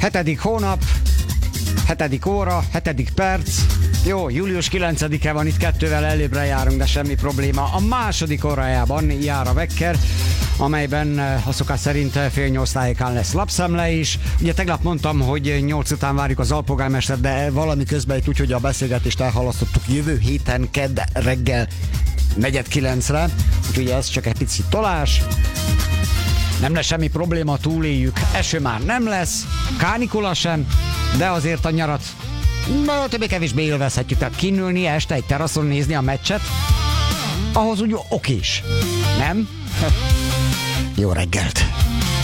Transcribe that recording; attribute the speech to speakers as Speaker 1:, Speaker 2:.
Speaker 1: 7. hónap, 7. óra, 7. perc. Jó, július 9-e van, itt 2-vel előbbre járunk, de semmi probléma. A második órájában jár a Wecker, amelyben a szokás szerint fél 8 tájékán lesz lapszemle is. Ugye tegnap mondtam, hogy 8 után várjuk az alpolgármestert, de valami közben itt úgy, hogy a beszélgetést elhalasztottuk jövő héten kedd reggel 8:45-re, úgyhogy ez csak egy picit tolás. Nem lesz semmi probléma, túléljük. Eső már nem lesz, kánikula sem, de azért a nyarat többé-kevésbé élvezhetjük. Tehát kinülni este egy teraszon nézni a meccset, ahhoz úgy okés. Nem? Jó reggelt!